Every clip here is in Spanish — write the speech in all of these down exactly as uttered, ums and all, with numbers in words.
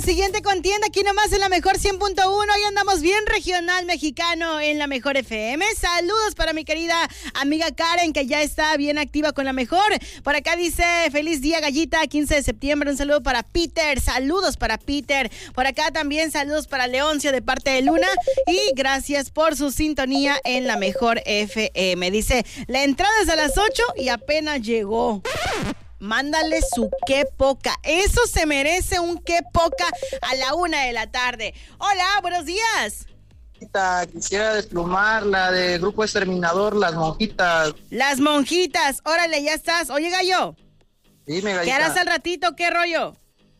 siguiente contienda aquí nomás en la Mejor cien punto uno. Hoy andamos bien regional mexicano en la Mejor F M. Saludos para mi querida amiga Karen, que ya está bien activa con la Mejor. Por acá dice, feliz día Gallita, quince de septiembre. Un saludo para Peter, saludos para Peter. Por acá también saludos para Leoncio de parte de Luna. Y gracias por su sintonía en la Mejor F M. Dice, la entrada es a las ocho y apenas llegó. Mándale su qué poca. Eso se merece un qué poca a la una de la tarde. Hola, buenos días. Quisiera desplumar la de Grupo Exterminador, Las Monjitas. Las Monjitas, órale, ya estás. Oye, Gallo. Dime, Gallita. ¿Qué harás al ratito? ¿Qué rollo?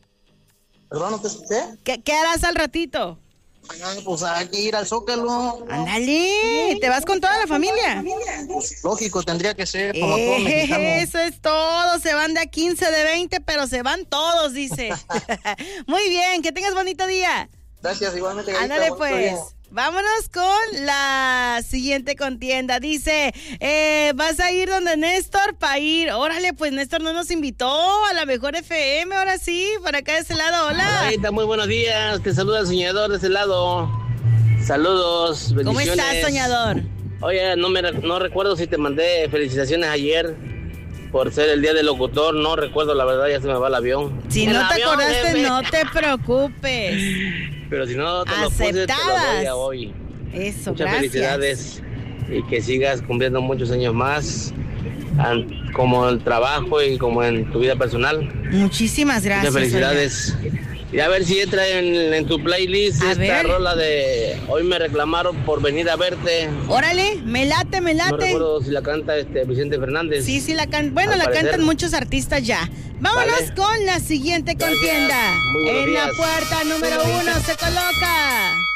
Perdón, ¿no te escuché? ¿Qué, qué harás al ratito? Ay, pues hay que ir al Zócalo. Ándale, ¿te vas con toda la familia? Pues, lógico, tendría que ser como todo eh, mexicano. Eso es todo, se van de a quince de veinte, pero se van todos, dice. Muy bien, que tengas bonito día. Gracias, igualmente, Gallita. Ándale pues. Vámonos con la siguiente contienda. Dice, eh, vas a ir donde Néstor para ir. Órale, pues Néstor no nos invitó a la Mejor F M. Ahora sí, por acá de ese lado. Hola. Hola, muy buenos días. Te saluda el soñador de ese lado. Saludos, bendiciones. ¿Cómo estás, soñador? Oye, no, me, no recuerdo si te mandé felicitaciones ayer por ser el día del locutor. No recuerdo, la verdad, ya se me va el avión. Si el no te avión, acordaste, jefe. no te preocupes. Pero si no te lo puse, te lo doy a hoy. Eso, Muchas gracias. felicidades y que sigas cumpliendo muchos años más, an- como en el trabajo y como en tu vida personal. Muchísimas gracias. Muchas felicidades. Oiga. Y a ver si entra en, en tu playlist A esta ver. rola de Hoy me reclamaron por venir a verte. Órale, me late, me late. No recuerdo si la canta este Vicente Fernández. Sí, sí, la can... bueno, Al la parecer. cantan muchos artistas ya. Vámonos Vale. con la siguiente Gracias. contienda. Muy buenos En la días. puerta número uno se coloca